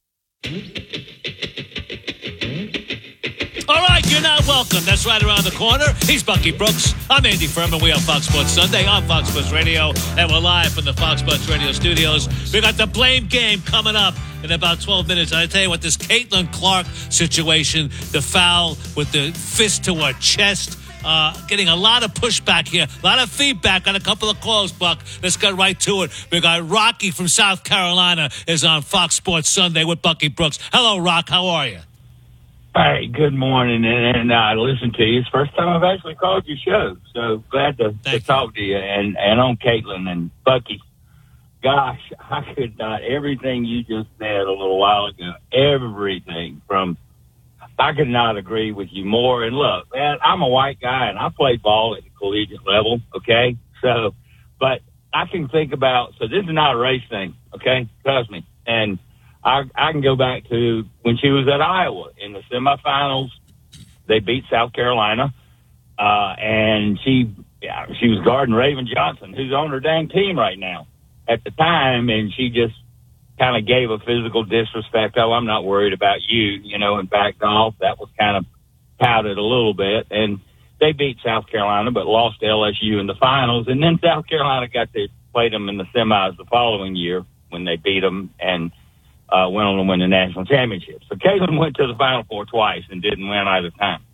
All right, you're not welcome. That's right around the corner. He's Bucky Brooks. I'm Andy Furman. We are Fox Sports Sunday on Fox Sports Radio, and we're live from the Fox Sports Radio studios. We got the blame game coming up in about twelve minutes. And I tell you what, this Caitlin Clark situation, the foul with the fist to her chest, uh, getting a lot of pushback here, a lot of feedback on a couple of calls, Buck. Let's get right to it. We got Rocky from South Carolina is on Fox Sports Sunday with Bucky Brooks. Hello, Rock. How are you? Hey, good morning, and, and I listened to you. It's the first time I've actually called your show, so glad to, to talk to you. And, and on Caitlin and Bucky, gosh, I could not, everything you just said a little while ago, everything from, I could not agree with you more. And look, man, I'm a white guy, and I played ball at the collegiate level, okay? So, but I can think about, so this is not a race thing, okay? Trust me. And I, I can go back to when she was at Iowa in the semifinals. They beat South Carolina, uh, and she yeah, she was guarding Raven Johnson, who's on her dang team right now at the time, and she just kind of gave a physical disrespect. Oh, I'm not worried about you, you know, and backed off. That was kind of touted a little bit, and they beat South Carolina but lost to L S U in the finals, and then South Carolina got to play them in the semis the following year when they beat them and Uh, went on to win the national championship. So Caitlin went to the Final Four twice and didn't win either time.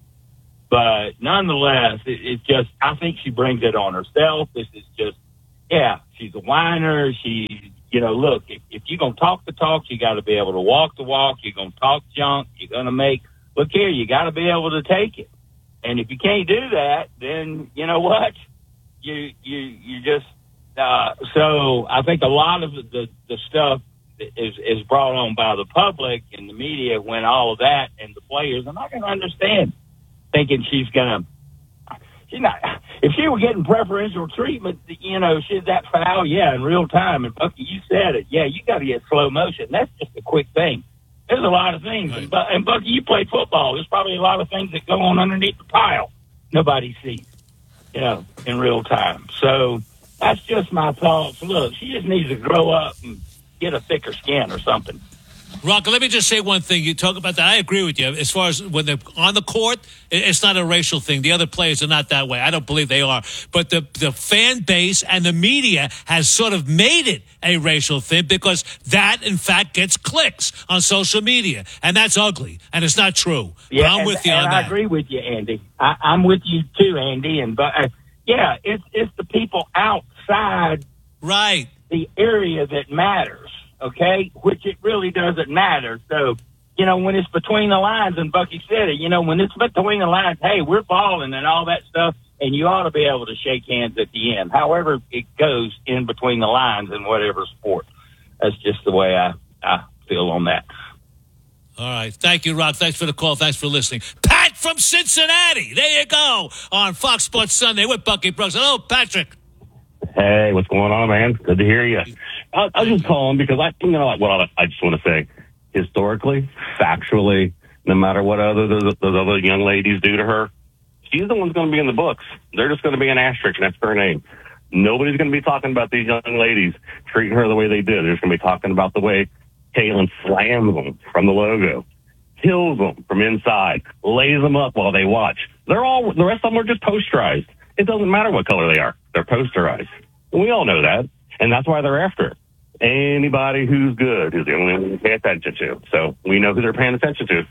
But nonetheless, it, it's just, I think she brings it on herself. This is just, yeah, she's a whiner. She, you know, look, if, if you're going to talk the talk, you got to be able to walk the walk. You're going to talk junk. You're going to make, look here, you got to be able to take it. And if you can't do that, then you know what? You, you, you just, uh, so I think a lot of the, the, the stuff is is brought on by the public and the media when all of that and the players are not going to understand, thinking she's going to, she's not, if she were getting preferential treatment, you know, she's that foul, yeah, in real time. And Bucky, you said it, yeah, you got to get slow motion. That's just a quick thing. There's a lot of things. Right. And, and Bucky, you played football. There's probably a lot of things that go on underneath the pile nobody sees, you know, in real time. So that's just my thoughts. Look, she just needs to grow up and get a thicker skin or something. Rock, let me just say one thing. You talk about that. I agree with you. As far as when they're on the court, it's not a racial thing. The other players are not that way. I don't believe they are. But the, the fan base and the media has sort of made it a racial thing because that, in fact, gets clicks on social media. And that's ugly. And it's not true. Yeah, but I'm and, with you and on I that. I agree with you, Andy. I, I'm with you too, Andy. And but uh, yeah, it's it's the people outside right the area that matters. Okay, which it really doesn't matter. So, you know, when it's between the lines, and Bucky said it, you know, when it's between the lines, hey, we're balling and all that stuff, and you ought to be able to shake hands at the end. However it goes in between the lines in whatever sport. That's just the way I, I feel on that. All right. Thank you, Rock. Thanks for the call. Thanks for listening. Pat from Cincinnati. There you go on Fox Sports Sunday with Bucky Brooks. Hello, Patrick. Hey, what's going on, man? Good to hear you. I, I was just calling because I, you know, like what I, I just want to say, historically, factually, no matter what other those, those other young ladies do to her, she's the one's going to be in the books. They're just going to be an asterisk, and that's her name. Nobody's going to be talking about these young ladies treating her the way they did. They're just going to be talking about the way Caitlin slams them from the logo, kills them from inside, lays them up while they watch. They're all the rest of them are just posterized. It doesn't matter what color they are. They're posterized. And we all know that. And that's why they're after her. Anybody who's good is the only one we pay attention to. So we know who they're paying attention to.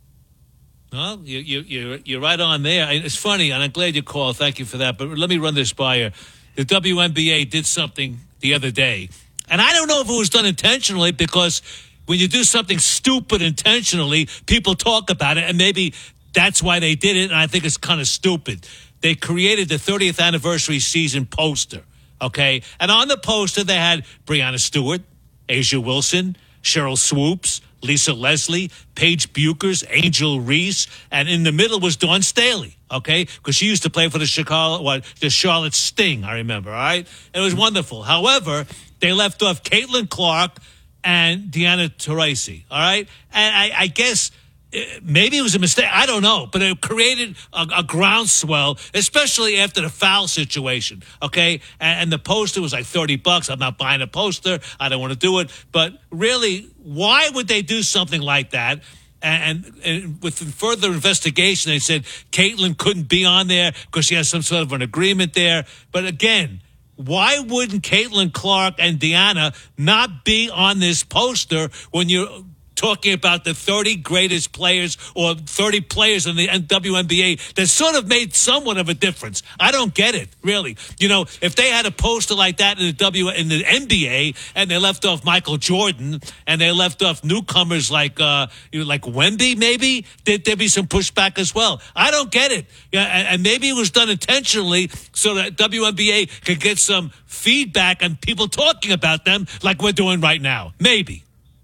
Well, you, you, you're, you're right on there. It's funny, and I'm glad you called. Thank you for that. But let me run this by you. The W N B A did something the other day. And I don't know if it was done intentionally because when you do something stupid intentionally, people talk about it, and maybe that's why they did it, and I think it's kind of stupid. They created the thirtieth anniversary season poster, okay? And on the poster, they had Breanna Stewart, Asia Wilson, Cheryl Swoops, Lisa Leslie, Paige Buchers, Angel Reese, and in the middle was Dawn Staley, okay? Because she used to play for the Chicago, what, the Charlotte Sting, I remember, all right? It was wonderful. However, they left off Caitlin Clark, and Diana Taurasi, all right? And I, I guess maybe it was a mistake. I don't know. But it created a, a groundswell, especially after the foul situation, okay? And, and the poster was like thirty bucks. I'm not buying a poster. I don't want to do it. But really, why would they do something like that? And, and, and with further investigation, they said Caitlin couldn't be on there because she has some sort of an agreement there. But again, why wouldn't Caitlin Clark and Deanna not be on this poster when you're talking about the thirty greatest players or thirty players in the W N B A that sort of made somewhat of a difference? I don't get it, really. You know, if they had a poster like that in the W in the N B A and they left off Michael Jordan and they left off newcomers like uh, you know, like Wemby, maybe there'd, there'd be some pushback as well. I don't get it. Yeah, and, and maybe it was done intentionally so that W N B A could get some feedback and people talking about them like we're doing right now. Maybe.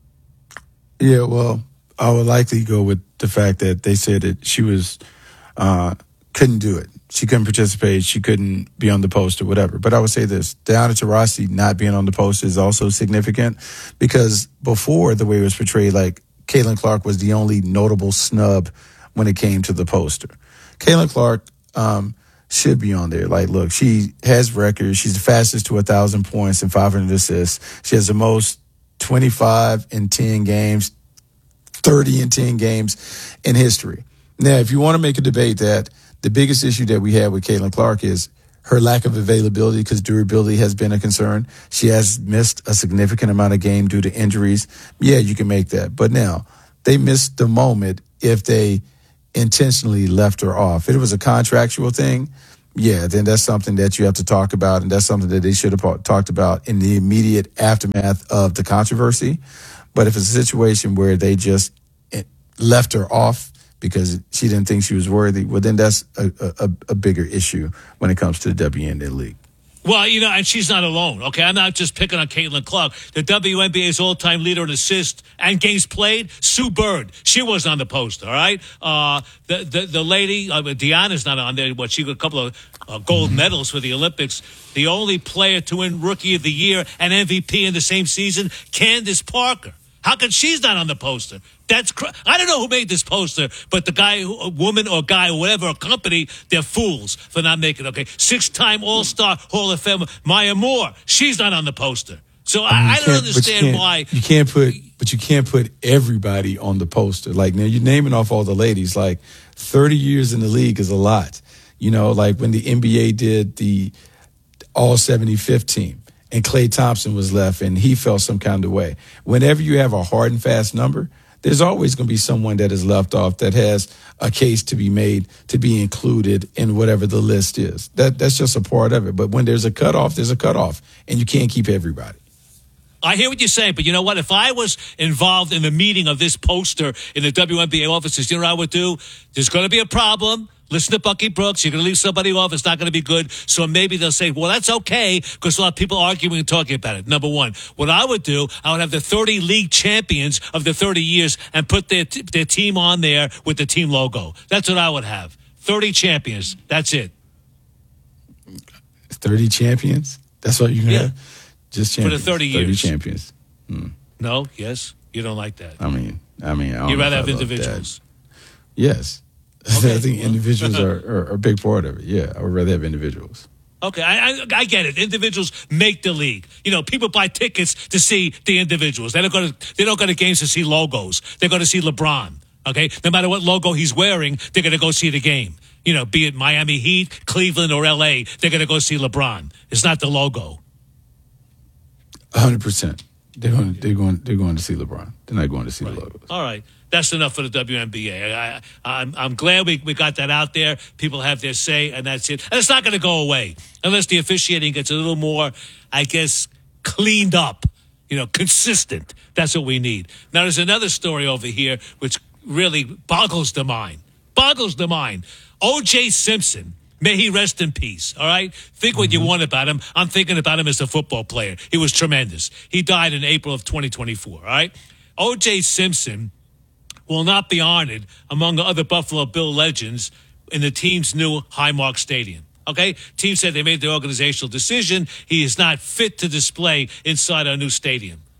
Yeah, well, I would likely go with the fact that they said that she was uh, couldn't do it. She couldn't participate. She couldn't be on the poster, whatever. But I would say this: Diana Taurasi not being on the poster is also significant because before, the way it was portrayed, like Caitlin Clark was the only notable snub when it came to the poster. Caitlin Clark um, should be on there. Like, look, she has records. She's the fastest to a thousand points and five hundred assists. She has the most twenty-five in ten games, thirty in ten games in history. Now, if you want to make a debate that the biggest issue that we have with Caitlin Clark is her lack of availability because durability has been a concern. She has missed a significant amount of game due to injuries. Yeah, you can make that. But now, they missed the moment if they intentionally left her off. If it was a contractual thing, yeah, then that's something that you have to talk about, and that's something that they should have talked about in the immediate aftermath of the controversy. But if it's a situation where they just left her off because she didn't think she was worthy, well, then that's a, a, a bigger issue when it comes to the W N B A league. Well, you know, and she's not alone, okay? I'm not just picking on Caitlin Clark. The W N B A's all-time leader in assists and games played, Sue Bird. She was on the poster, all right? Uh, the, the the lady, uh, Deanna's not on there. What, she got a couple of uh, gold medals for the Olympics. The only player to win Rookie of the Year and M V P in the same season, Candace Parker. How come she's not on the poster? That's cr- I don't know who made this poster, but the guy, who, a woman or guy or whatever, a company, they're fools for not making it. Okay, six-time All-Star Hall of Fame Maya Moore, she's not on the poster. So I, I, I don't understand why you can't put, but you can't put everybody on the poster. Like, now you're naming off all the ladies. Like, thirty years in the league is a lot. You know, like when the N B A did the All seventy-fifth team. And Klay Thompson was left, and he felt some kind of way. Whenever you have a hard and fast number, there's always going to be someone that is left off that has a case to be made to be included in whatever the list is. That That's just a part of it. But when there's a cutoff, there's a cutoff, and you can't keep everybody. I hear what you're saying, but you know what? If I was involved in the meeting of this poster in the W N B A offices, you know what I would do? There's going to be a problem. Listen to Bucky Brooks. You're going to leave somebody off. It's not going to be good. So maybe they'll say, well, that's okay, because a lot of people arguing and talking about it. Number one, what I would do, I would have the thirty league champions of the thirty years and put their, t- their team on there with the team logo. That's what I would have. thirty champions. That's it. thirty champions? That's what you can yeah. have? Just champions. For the thirty years. thirty champions. Hmm. No? Yes? You don't like that? I mean, I mean, I don't You'd know rather if have I love individuals? that. Yes. Okay. I think individuals are, are, are a big part of it. Yeah, I would rather have individuals. Okay, I, I I get it. Individuals make the league. You know, people buy tickets to see the individuals. They don't go to they don't go to games to see logos. They're going to see LeBron. Okay, no matter what logo he's wearing, they're going to go see the game. You know, be it Miami Heat, Cleveland, or L A, they're going to go see LeBron. It's not the logo. A hundred percent. They're going. They're going. They're going to see LeBron. They're not going to see right. the logos. All right. That's enough for the W N B A. I, I, I'm, I'm glad we, we got that out there. People have their say, and that's it. And it's not going to go away unless the officiating gets a little more, I guess, cleaned up, you know, consistent. That's what we need. Now, there's another story over here which really boggles the mind. Boggles the mind. O J Simpson, may he rest in peace, all right? Think what you want about him. I'm thinking about him as a football player. He was tremendous. He died in April of twenty twenty-four, all right? O J Simpson will not be honored among other Buffalo Bill legends in the team's new Highmark Stadium. Okay? Team said they made the organizational decision. He is not fit to display inside our new stadium.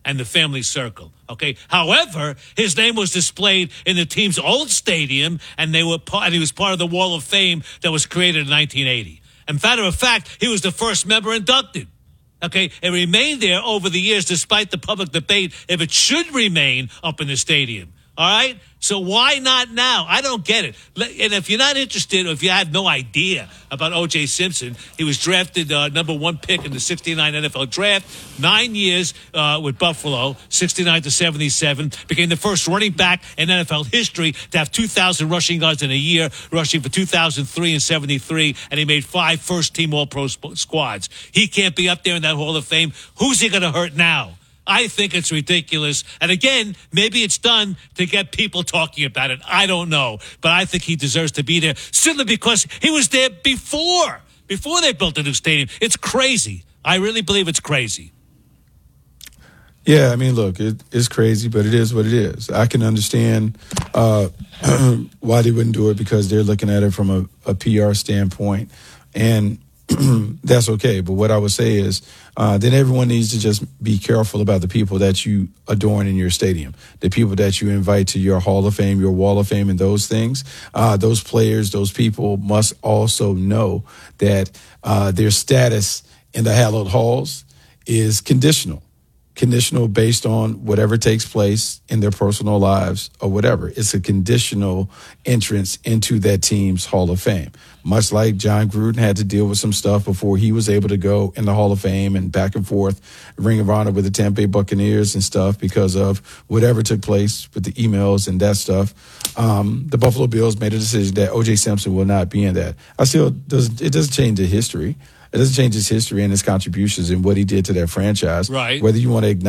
and the family circle. Okay. However, his name was displayed in the team's old stadium, and they were part, and he was part of the Wall of Fame that was created in nineteen eighty. And matter of fact, he was the first member inducted. Okay, it remained there over the years, despite the public debate if it should remain up in the stadium. All right? So why not now? I don't get it. And if you're not interested, or if you have no idea about O J Simpson, he was drafted uh, number one pick in the sixty-nine N F L draft, nine years uh, with Buffalo, sixty-nine to seventy-seven, became the first running back in N F L history to have two thousand rushing yards in a year, rushing for two thousand three and seventy-three, and he made five first-team All-Pro sp- squads. He can't be up there in that Hall of Fame. Who's he going to hurt now? I think it's ridiculous. And again, maybe it's done to get people talking about it. I don't know. But I think he deserves to be there simply because he was there before, before they built a new stadium. It's crazy. I really believe it's crazy. Yeah, I mean, look, it, it's crazy, but it is what it is. I can understand uh, why they wouldn't do it because they're looking at it from a, a P R standpoint. And that's okay. But what I would say is uh, then everyone needs to just be careful about the people that you adorn in your stadium, the people that you invite to your Hall of Fame, your Wall of Fame, and those things. Uh, those players, those people must also know that uh, their status in the hallowed halls is conditional. Conditional based on whatever takes place in their personal lives or whatever. It's a conditional entrance into that team's Hall of Fame. Much like John Gruden had to deal with some stuff before he was able to go in the Hall of Fame and back and forth, Ring of Honor with the Tampa Bay Buccaneers and stuff because of whatever took place with the emails and that stuff. Um, the Buffalo Bills made a decision that O J Simpson will not be in that. I still doesn't. It doesn't change the history. It doesn't change his history and his contributions and what he did to that franchise. Right. Whether you want to acknowledge